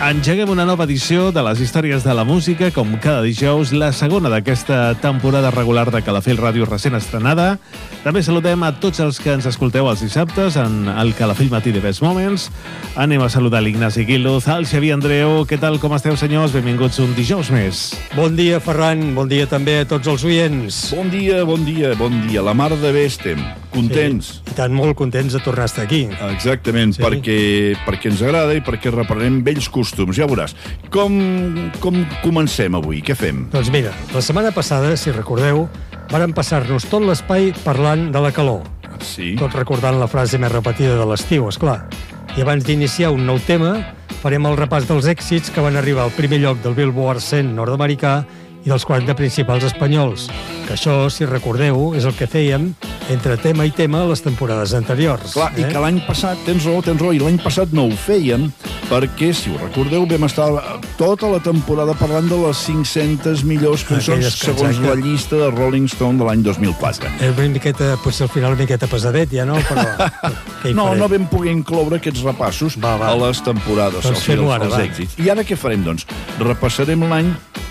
Engeguem una nova edició de les històries de la música, com cada dijous, la segona d'aquesta temporada regular de Calafell Ràdio recent estrenada. També saludem a tots els que ens escolteu els dissabtes en el Calafell Matí de Best Moments. Anem a saludar l'Ignasi Guiluz, el Xavier Andreu. Què tal, com esteu, senyors? Benvinguts un dijous més. Bon dia, Ferran. Bon dia també a tots els oients. Bon dia, bon dia, bon dia. La mar de bé estem. Contents. Sí, i tant, molt contents de tornar a estar aquí. Exactament, sí. perquè ens agrada i perquè reprenem vells costums. Ja veuràs. Com comencem avui? Què fem? Doncs mira, la setmana passada, si recordeu, vàrem passar-nos tot l'espai parlant de la calor. Sí. Tot recordant la frase més repetida de l'estiu, esclar. I abans d'iniciar un nou tema, farem el repàs dels èxits que van arribar al primer lloc del Billboard 100 nord-americà i dels 40 principals espanyols, que això, si recordeu, és el que fèiem entre tema i tema les temporades anteriors. Clar, i que l'any passat, tens raó, i l'any passat no ho fèiem perquè, si ho recordeu, vam estar tota la temporada parlant de les 500 millors cançons segons la llista de Rolling Stone de l'any 2004. Era una miqueta, potser al final una miqueta pesadet, ja, no? Però no vam poder incloure aquests repassos a les temporades, doncs als èxits. I ara què farem, doncs? Repassarem l'any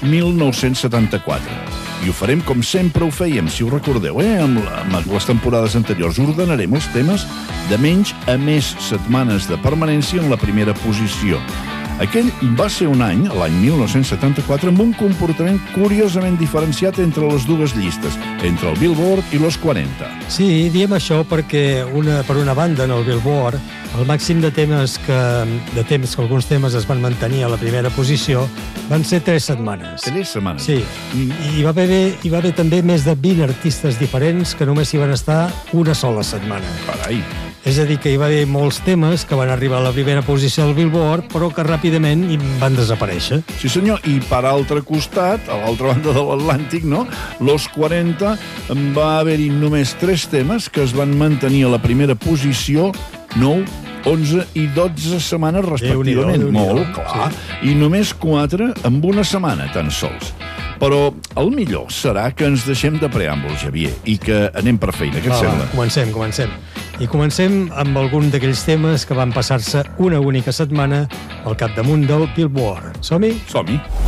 1974. I ho farem com sempre ho fèiem, si ho recordeu, amb les temporades anteriors. Ordenarem els temes de menys a més setmanes de permanència en la primera posició. Aquell va ser un any, l'any 1974, amb un comportament curiosament diferenciat entre les dues llistes, entre el Billboard i los 40. Sí, diem això perquè, per una banda, en el Billboard, el màxim de temps que alguns temes es van mantenir a la primera posició van ser 3 setmanes. 3 setmanes? Sí, i va haver també més de 20 artistes diferents que només hi van estar una sola setmana. Carai! És a dir, que hi va haver molts temes que van arribar a la primera posició del Billboard, però que ràpidament van desaparèixer. Sí, senyor, i per altre costat, a l'altra banda de l'Atlàntic, no? Los 40 va haver-hi només 3 temes que es van mantenir a la primera posició, 9, 11 i 12 setmanes respectivament. Molt, clar. Sí. I només 4 en una setmana, tan sols. Però el millor serà que ens deixem de preàmbul, Xavier, i que anem per feina. Què et sembla? Comencem. I comencem amb algun d'aquells temes que van passar-se una única setmana al capdamunt del Billboard. Som-hi? Som-hi.